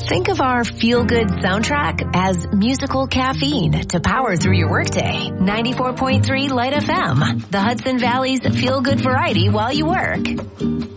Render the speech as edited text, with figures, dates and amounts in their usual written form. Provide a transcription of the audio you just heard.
Think of our feel-good soundtrack as musical caffeine to power through your workday. 94.3 Light FM, the Hudson Valley's feel-good variety while you work.